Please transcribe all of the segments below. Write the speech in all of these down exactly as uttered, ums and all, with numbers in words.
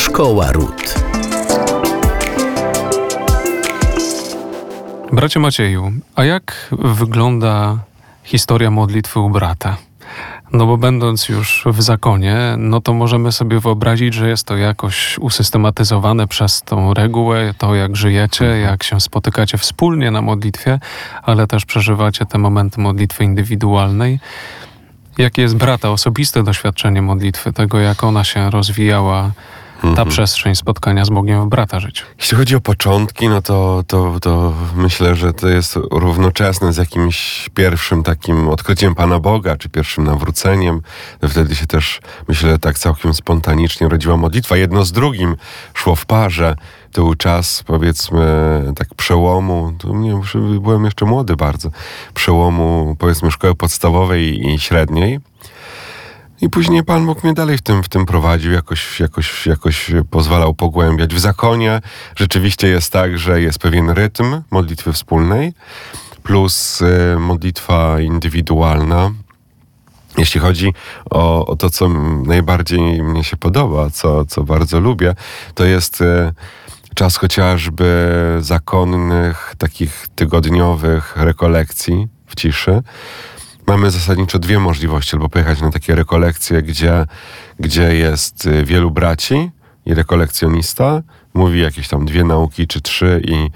Szkoła Ród. Bracie Macieju, a jak wygląda historia modlitwy u brata? No bo będąc już w zakonie, no to możemy sobie wyobrazić, że jest to jakoś usystematyzowane przez tą regułę, to jak żyjecie, jak się spotykacie wspólnie na modlitwie, ale też przeżywacie te momenty modlitwy indywidualnej. Jakie jest brata osobiste doświadczenie modlitwy, tego jak ona się rozwijała, ta mhm. przestrzeń spotkania z Bogiem w brata życiu? Jeśli chodzi o początki, no to, to, to myślę, że to jest równoczesne z jakimś pierwszym takim odkryciem Pana Boga, czy pierwszym nawróceniem. Wtedy się też, myślę, tak całkiem spontanicznie rodziła modlitwa. Jedno z drugim szło w parze. To był czas, powiedzmy, tak przełomu, to nie, byłem jeszcze młody bardzo, przełomu, powiedzmy, szkoły podstawowej i średniej. I później Pan Bóg mnie dalej w tym, w tym prowadził, jakoś, jakoś, jakoś pozwalał pogłębiać. W zakonie rzeczywiście jest tak, że jest pewien rytm modlitwy wspólnej plus y, modlitwa indywidualna. Jeśli chodzi o, o to, co najbardziej mnie się podoba, co, co bardzo lubię, to jest y, czas chociażby zakonnych, takich tygodniowych rekolekcji w ciszy. Mamy zasadniczo dwie możliwości, albo pojechać na takie rekolekcje, gdzie, gdzie jest wielu braci i rekolekcjonista, mówi jakieś tam dwie nauki czy trzy i,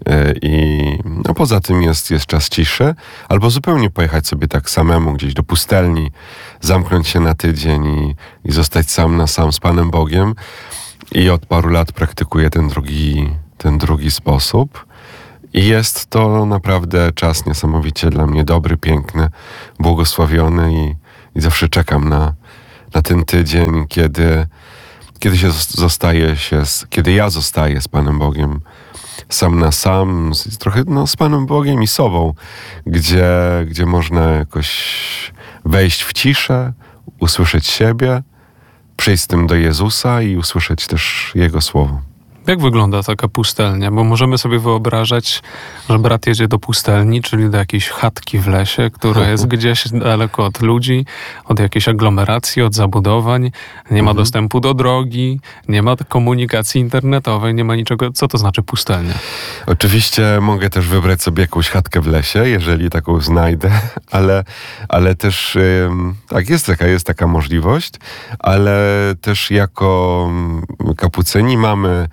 i no poza tym jest, jest czas ciszy, albo zupełnie pojechać sobie tak samemu gdzieś do pustelni, zamknąć się na tydzień i, i zostać sam na sam z Panem Bogiem. I od paru lat praktykuję ten drugi, ten drugi sposób. I jest to naprawdę czas niesamowicie dla mnie dobry, piękny, błogosławiony i, i zawsze czekam na, na ten tydzień, kiedy, kiedy się zostaje się, z, kiedy ja zostaję z Panem Bogiem sam na sam, z, trochę no, z Panem Bogiem i sobą, gdzie, gdzie można jakoś wejść w ciszę, usłyszeć siebie, przyjść z tym do Jezusa i usłyszeć też Jego słowo. Jak wygląda taka pustelnia? Bo możemy sobie wyobrażać, że brat jedzie do pustelni, czyli do jakiejś chatki w lesie, która jest gdzieś daleko od ludzi, od jakiejś aglomeracji, od zabudowań. Nie ma mhm. dostępu do drogi, nie ma komunikacji internetowej, nie ma niczego. Co to znaczy pustelnia? Oczywiście mogę też wybrać sobie jakąś chatkę w lesie, jeżeli taką znajdę, ale, ale też tak, jest taka, jest taka możliwość, ale też jako kapucyni mamy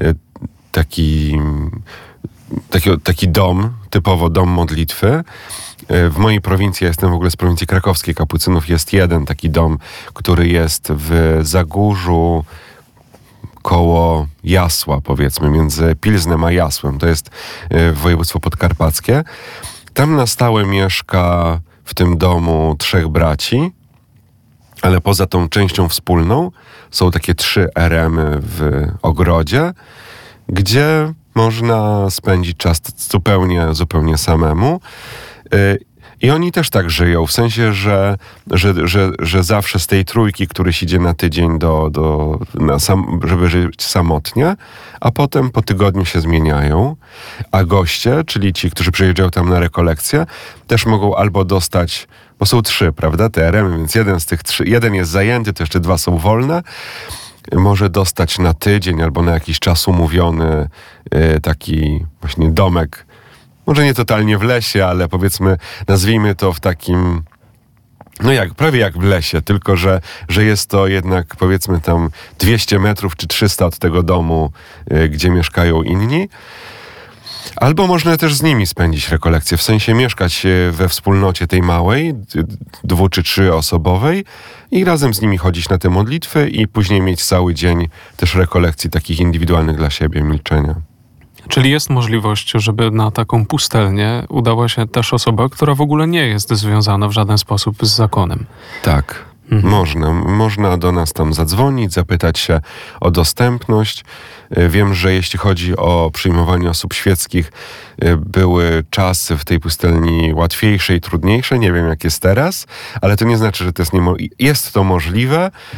Taki, taki, taki dom, typowo dom modlitwy. W mojej prowincji, ja jestem w ogóle z prowincji krakowskiej kapucynów, jest jeden taki dom, który jest w Zagórzu koło Jasła, powiedzmy, między Pilznem a Jasłem. To jest województwo podkarpackie. Tam na stałe mieszka w tym domu trzech braci, ale poza tą częścią wspólną są takie trzy eremy w ogrodzie, gdzie można spędzić czas zupełnie, zupełnie samemu. I oni też tak żyją, w sensie, że, że, że, że zawsze z tej trójki, któryś idzie na tydzień, do, do, na sam, żeby żyć samotnie, a potem po tygodniu się zmieniają, a goście, czyli ci, którzy przyjeżdżają tam na rekolekcje, też mogą albo dostać, bo są trzy, prawda, te eremy, więc jeden z tych trzy, jeden jest zajęty, to jeszcze dwa są wolne, może dostać na tydzień albo na jakiś czas umówiony taki właśnie domek, może nie totalnie w lesie, ale powiedzmy, nazwijmy to w takim, no jak, prawie jak w lesie, tylko że, że jest to jednak powiedzmy tam dwieście metrów czy trzysta od tego domu, gdzie mieszkają inni. Albo można też z nimi spędzić rekolekcje, w sensie mieszkać we wspólnocie tej małej, dwu- czy trzyosobowej i razem z nimi chodzić na te modlitwy i później mieć cały dzień też rekolekcji takich indywidualnych dla siebie, milczenia. Czyli jest możliwość, żeby na taką pustelnię udała się też osoba, która w ogóle nie jest związana w żaden sposób z zakonem. Tak. Mhm. Można. Można do nas tam zadzwonić, zapytać się o dostępność. Wiem, że jeśli chodzi o przyjmowanie osób świeckich, były czasy w tej pustelni łatwiejsze i trudniejsze. Nie wiem, jak jest teraz, ale to nie znaczy, że to jest niemo- jest to możliwe.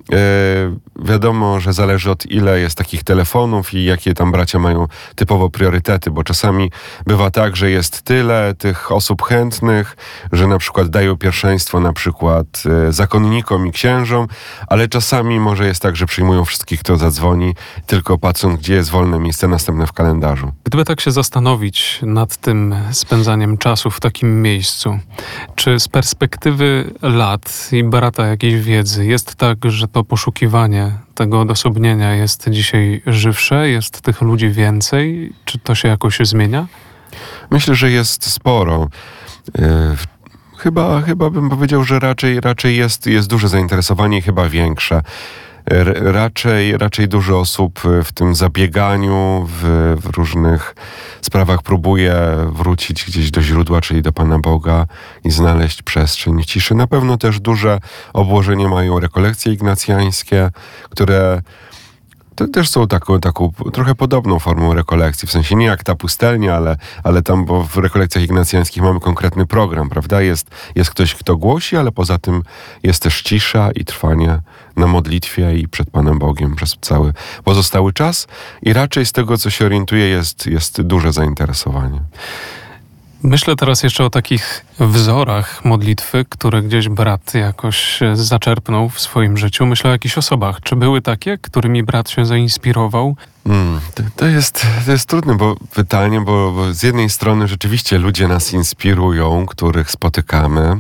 wiadomo, że zależy od ile jest takich telefonów i jakie tam bracia mają typowo priorytety, bo czasami bywa tak, że jest tyle tych osób chętnych, że na przykład dają pierwszeństwo na przykład zakonnikom i księżom, ale czasami może jest tak, że przyjmują wszystkich, kto zadzwoni, tylko patrząc, gdzie jest wolne miejsce następne w kalendarzu. Gdyby tak się zastanowić nad tym spędzaniem czasu w takim miejscu, czy z perspektywy lat i brata jakiejś wiedzy jest tak, że to poszukiwanie tego odosobnienia jest dzisiaj żywsze? Jest tych ludzi więcej? Czy to się jakoś zmienia? Myślę, że jest sporo. Yy, chyba, chyba bym powiedział, że raczej, raczej jest, jest duże zainteresowanie i chyba większe. R- raczej, raczej dużo osób w tym zabieganiu, w, w różnych sprawach próbuje wrócić gdzieś do źródła, czyli do Pana Boga i znaleźć przestrzeń w ciszy. Na pewno też duże obłożenie mają rekolekcje ignacjańskie, które to też są taką, taką trochę podobną formą rekolekcji, w sensie nie jak ta pustelnia, ale, ale tam, bo w rekolekcjach ignacjańskich mamy konkretny program, prawda? Jest, jest ktoś, kto głosi, ale poza tym jest też cisza i trwanie na modlitwie i przed Panem Bogiem przez cały pozostały czas i raczej z tego, co się orientuję, jest, jest duże zainteresowanie. Myślę teraz jeszcze o takich wzorach modlitwy, które gdzieś brat jakoś zaczerpnął w swoim życiu. Myślę o jakichś osobach. Czy były takie, którymi brat się zainspirował? Mm, to, to, jest, to jest trudne bo, pytanie, bo, bo z jednej strony rzeczywiście ludzie nas inspirują, których spotykamy.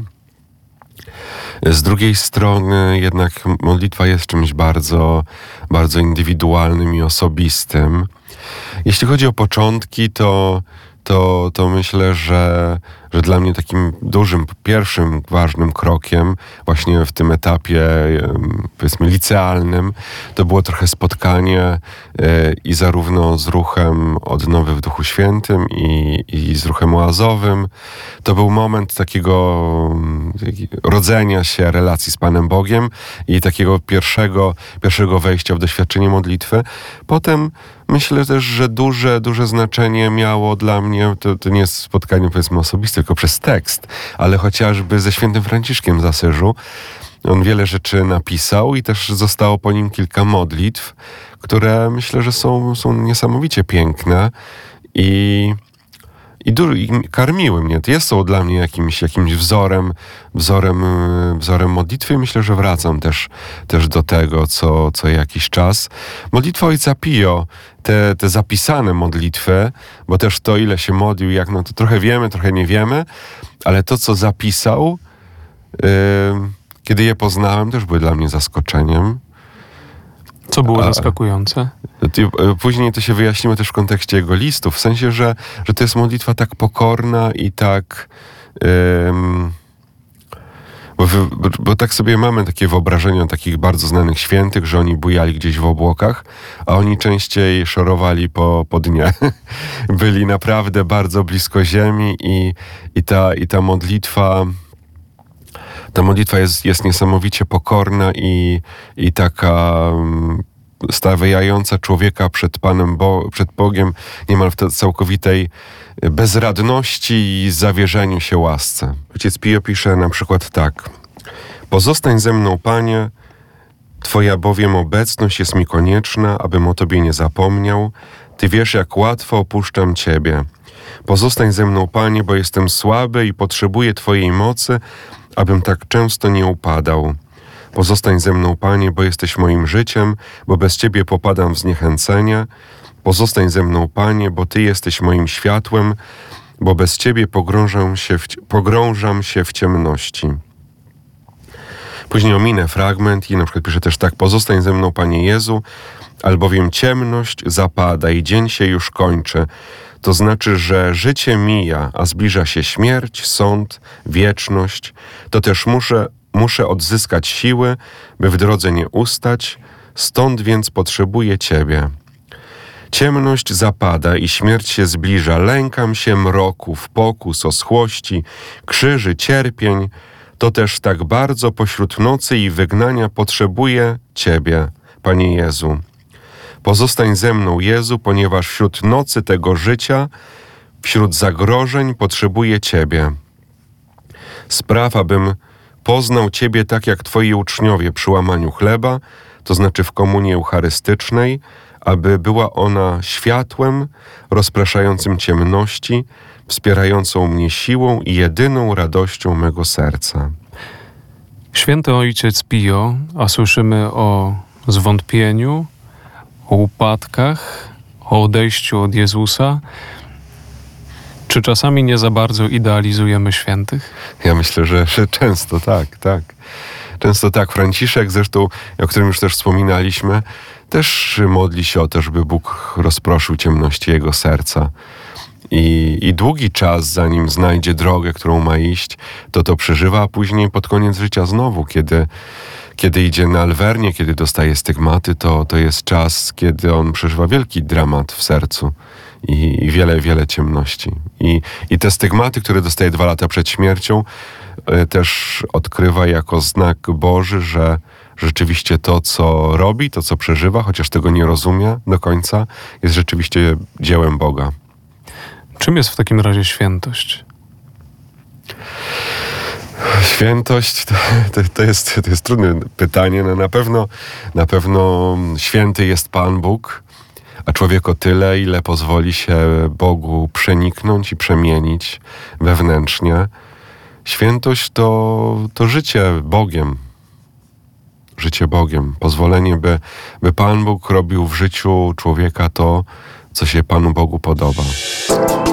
Z drugiej strony jednak modlitwa jest czymś bardzo, bardzo indywidualnym i osobistym. Jeśli chodzi o początki, to To, to myślę, że, że dla mnie takim dużym, pierwszym ważnym krokiem właśnie w tym etapie, powiedzmy, licealnym, to było trochę spotkanie i zarówno z ruchem Odnowy w Duchu Świętym i, i z ruchem oazowym. To był moment takiego rodzenia się relacji z Panem Bogiem i takiego pierwszego, pierwszego wejścia w doświadczenie modlitwy. Potem myślę też, że duże, duże znaczenie miało dla mnie, to, to nie jest spotkanie, powiedzmy, osobiste, tylko przez tekst, ale chociażby ze świętym Franciszkiem z Asyżu. On wiele rzeczy napisał i też zostało po nim kilka modlitw, które myślę, że są, są niesamowicie piękne i, i, du- i karmiły mnie. Jest są dla mnie jakimś, jakimś wzorem, wzorem, wzorem modlitwy i myślę, że wracam też, też do tego co, co jakiś czas. Modlitwa Ojca Pio, te, te zapisane modlitwy, bo też to, ile się modlił, jak no to trochę wiemy, trochę nie wiemy, ale to, co zapisał, yy, kiedy je poznałem, też były dla mnie zaskoczeniem. Co było A, zaskakujące? Później to się wyjaśniło też w kontekście jego listów, w sensie, że, że to jest modlitwa tak pokorna i tak... Yy, Bo, bo, bo tak sobie mamy takie wyobrażenie o takich bardzo znanych świętych, że oni bujali gdzieś w obłokach, a oni częściej szorowali po, po dnie. Byli naprawdę bardzo blisko ziemi i, i, ta, i ta modlitwa ta modlitwa jest, jest niesamowicie pokorna i, i taka stawiająca człowieka przed Panem Bo, przed Bogiem niemal w całkowitej bezradności i zawierzeniu się łasce. Ojciec Pio pisze na przykład tak. Pozostań ze mną, Panie, Twoja bowiem obecność jest mi konieczna, abym o Tobie nie zapomniał. Ty wiesz, jak łatwo opuszczam Ciebie. Pozostań ze mną, Panie, bo jestem słaby i potrzebuję Twojej mocy, abym tak często nie upadał. Pozostań ze mną, Panie, bo jesteś moim życiem, bo bez Ciebie popadam w zniechęcenie. Pozostań ze mną, Panie, bo Ty jesteś moim światłem, bo bez Ciebie pogrążam się w, pogrążam się w ciemności. Później ominę fragment i na przykład pisze też tak. Pozostań ze mną, Panie Jezu, albowiem ciemność zapada i dzień się już kończy. To znaczy, że życie mija, a zbliża się śmierć, sąd, wieczność. To też muszę, muszę odzyskać siły, by w drodze nie ustać, stąd więc potrzebuję Ciebie. Ciemność zapada i śmierć się zbliża. Lękam się mroków, pokus, oschłości, krzyży, cierpień. To też tak bardzo pośród nocy i wygnania potrzebuję Ciebie, Panie Jezu. Pozostań ze mną, Jezu, ponieważ wśród nocy tego życia, wśród zagrożeń potrzebuję Ciebie. Spraw, abym poznał Ciebie tak jak Twoi uczniowie przy łamaniu chleba, to znaczy w komunii eucharystycznej, aby była ona światłem rozpraszającym ciemności, wspierającą mnie siłą i jedyną radością mego serca. Święty Ojciec Pio, a słyszymy o zwątpieniu, o upadkach, o odejściu od Jezusa. Czy czasami nie za bardzo idealizujemy świętych? Ja myślę, że, że często tak, tak. Często tak. Franciszek zresztą, o którym już też wspominaliśmy, też modli się o to, żeby Bóg rozproszył ciemności jego serca. I, I długi czas, zanim znajdzie drogę, którą ma iść, to to przeżywa, a później pod koniec życia znowu, kiedy, kiedy idzie na alwernię, kiedy dostaje stygmaty, to, to jest czas, kiedy on przeżywa wielki dramat w sercu i, i wiele, wiele ciemności. I, I te stygmaty, które dostaje dwa lata przed śmiercią, y, też odkrywa jako znak Boży, że rzeczywiście to, co robi, to, co przeżywa, chociaż tego nie rozumie do końca, jest rzeczywiście dziełem Boga. Czym jest w takim razie świętość? Świętość to, to, to, jest, to jest trudne pytanie. No na pewno, na pewno święty jest Pan Bóg, a człowiek o tyle, ile pozwoli się Bogu przeniknąć i przemienić wewnętrznie. Świętość to, to życie Bogiem. Życie Bogiem. Pozwolenie, by, by Pan Bóg robił w życiu człowieka to, co się Panu Bogu podoba.